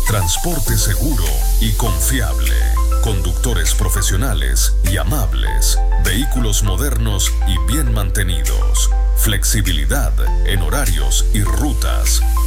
Transporte seguro y confiable. Conductores profesionales y amables. Vehículos modernos y bien mantenidos. Flexibilidad en horarios y rutas.